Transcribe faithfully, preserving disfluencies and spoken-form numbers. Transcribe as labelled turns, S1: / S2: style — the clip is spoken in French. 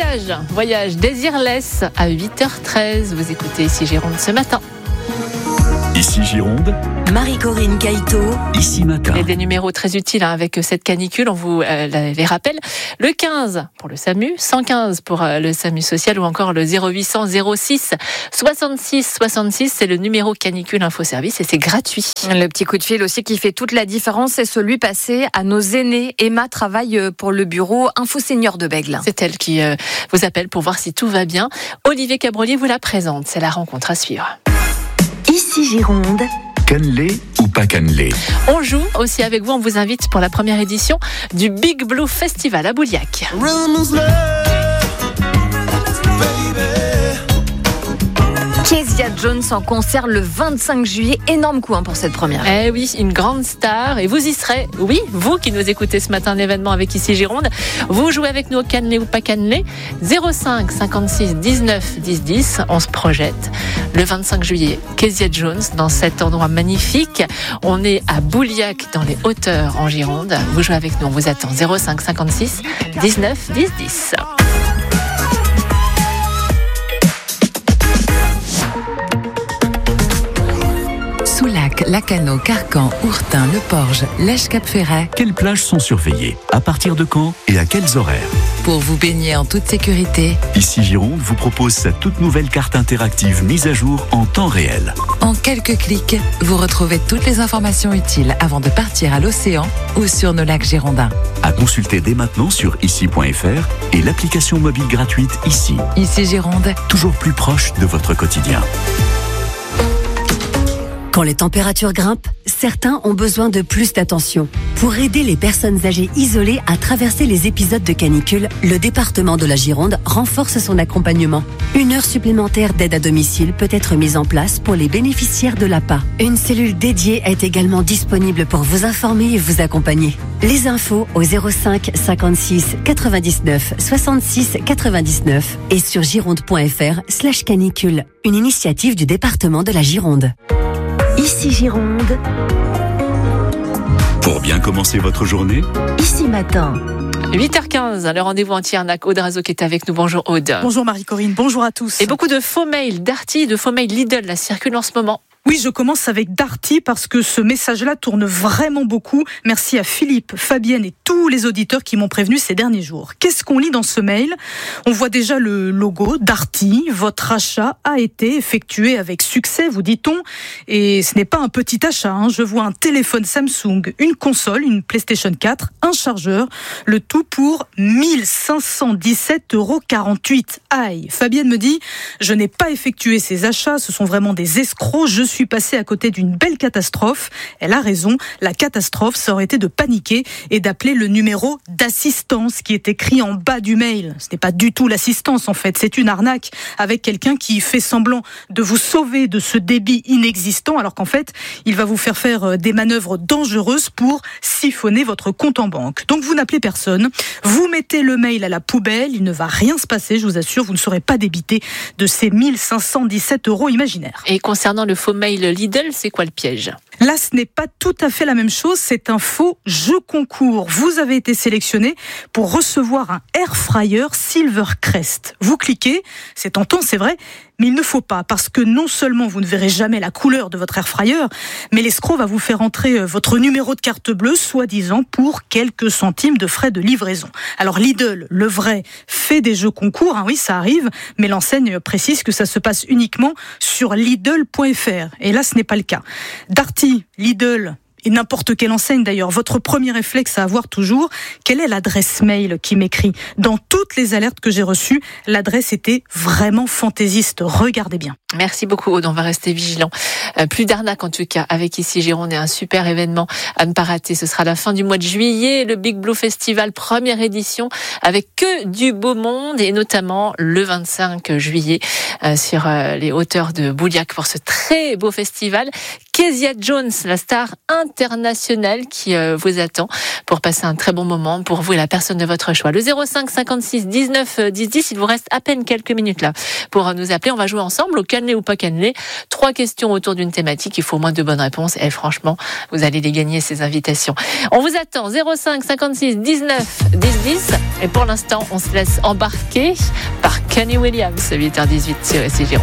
S1: Voyage, voyage Désirless à huit heures treize. Vous écoutez ici Gironde ce matin.
S2: Ici Gironde,
S3: Marie-Corinne Caïto,
S2: ici matin.
S1: Et des numéros très utiles hein, avec cette canicule, on vous euh, les rappelle. Le quinze pour le SAMU, cent quinze pour euh, le SAMU social ou encore le zéro huit cent zéro six soixante-six soixante-six, c'est le numéro canicule info service et c'est gratuit.
S4: Le petit coup de fil aussi qui fait toute la différence, c'est celui passé à nos aînés. Emma travaille pour le bureau Info Senior de Bègle.
S1: C'est elle qui euh, vous appelle pour voir si tout va bien. Olivier Cabrolier vous la présente, c'est la rencontre à suivre.
S3: Ici Gironde.
S2: Cannelé ou pas cannelé?
S1: On joue aussi avec vous, on vous invite pour la première édition du Big Blue Festival à Bouliac.
S4: Kezia Jones en concert le vingt-cinq juillet, énorme coup hein, pour cette première.
S1: Eh oui, une grande star et vous y serez. Oui, vous qui nous écoutez ce matin l'événement avec Ici Gironde, vous jouez avec nous au cannelé ou pas cannelé. zéro cinq cinquante-six dix-neuf dix dix, on se projette. Le vingt-cinq juillet, Kezia Jones dans cet endroit magnifique. On est à Bouliac dans les hauteurs en Gironde. Vous jouez avec nous, on vous attend. zéro cinq cinquante-six dix-neuf dix dix.
S5: Soulac, Lacano, Carcan, Ourtin, Le Porge, Lèche-Cap-Ferret.
S2: Quelles plages sont surveillées? À partir de quand et à quels horaires?
S5: Pour vous baigner en toute sécurité,
S2: Ici Gironde vous propose sa toute nouvelle carte interactive mise à jour en temps réel.
S5: en quelques clics, vous retrouvez toutes les informations utiles avant de partir à l'océan ou sur nos lacs girondins.
S2: À consulter dès maintenant sur ici point f r et l'application mobile gratuite Ici.
S5: Ici Gironde,
S2: Toujours plus proche de votre quotidien.
S6: Quand les températures grimpent, certains ont besoin de plus d'attention. Pour aider les personnes âgées isolées à traverser les épisodes de canicule, le département de la Gironde renforce son accompagnement. Une heure supplémentaire d'aide à domicile peut être mise en place pour les bénéficiaires de l'A P A. Une cellule dédiée est également disponible pour vous informer et vous accompagner. Les infos au zéro cinq cinquante-six quatre-vingt-dix-neuf soixante-six quatre-vingt-dix-neuf et sur gironde point f r slash canicule. Une initiative du département de la Gironde.
S3: Ici Gironde.
S2: Pour bien commencer votre journée,
S3: Ici Matin.
S1: huit heures quinze, le rendez-vous en Tiernac. Aude Razo qui est avec nous. Bonjour Aude.
S7: Bonjour Marie-Corinne, bonjour à tous.
S1: Et beaucoup de faux mails Darty, de faux mails Lidl, la circulent en ce moment.
S7: Oui, je commence avec Darty parce que ce message-là tourne vraiment beaucoup. Merci à Philippe, Fabienne et tous les auditeurs qui m'ont prévenu ces derniers jours. Qu'est-ce qu'on lit dans ce mail? On voit déjà le logo Darty. Votre achat a été effectué avec succès, vous dit-on. Et ce n'est pas un petit achat. Hein. Je vois un téléphone Samsung, une console, une PlayStation quatre, un chargeur. Le tout pour mille cinq cent dix-sept euros quarante-huit. Aïe. Fabienne me dit, je n'ai pas effectué ces achats. Ce sont vraiment des escrocs. Je suis passée à côté d'une belle catastrophe. Elle a raison. La catastrophe, ça aurait été de paniquer et d'appeler le numéro d'assistance qui est écrit en bas du mail. Ce n'est pas du tout l'assistance en fait. C'est une arnaque avec quelqu'un qui fait semblant de vous sauver de ce débit inexistant alors qu'en fait, il va vous faire faire des manœuvres dangereuses pour siphonner votre compte en banque. Donc vous n'appelez personne. Vous mettez le mail à la poubelle. Il ne va rien se passer. Je vous assure, vous ne serez pas débité de ces mille cinq cent dix-sept euros imaginaires.
S1: Et concernant le faux mail Lidl, c'est quoi le piège?
S7: Là, ce n'est pas tout à fait la même chose. C'est un faux jeu concours. Vous avez été sélectionné pour recevoir un air fryer Silvercrest. Vous cliquez, c'est tentant, c'est vrai, mais il ne faut pas parce que non seulement vous ne verrez jamais la couleur de votre air fryer, mais l'escroc va vous faire entrer votre numéro de carte bleue, soi-disant pour quelques centimes de frais de livraison. Alors Lidl, le vrai, fait des jeux concours, hein, oui, ça arrive, mais l'enseigne précise que ça se passe uniquement sur lidl point f r. Et là, ce n'est pas le cas. Darty, Lidl, et n'importe quelle enseigne d'ailleurs, votre premier réflexe à avoir toujours, quelle est l'adresse mail qui m'écrit? Dans toutes les alertes que j'ai reçues, l'adresse était vraiment fantaisiste. Regardez bien.
S1: Merci beaucoup Aude, on va rester vigilants. Euh, plus d'arnaques en tout cas avec Ici Gironde et un super événement à ne pas rater. Ce sera la fin du mois de juillet, le Big Blue Festival, première édition avec que du beau monde et notamment le vingt-cinq juillet euh, sur euh, les hauteurs de Bouliac pour ce très beau festival. Kezia Jones, la star internationale international qui euh, vous attend pour passer un très bon moment pour vous et la personne de votre choix. Le zéro cinq cinquante-six dix-neuf dix dix, il vous reste à peine quelques minutes là pour nous appeler. On va jouer ensemble au cannelé ou pas cannelé. Trois questions autour d'une thématique, il faut au moins deux bonnes réponses et franchement, vous allez les gagner ces invitations. On vous attend zéro cinq cinquante-six dix-neuf dix dix et pour l'instant, on se laisse embarquer par Kenny Williams, huit heures dix-huit sur I C I Gironde.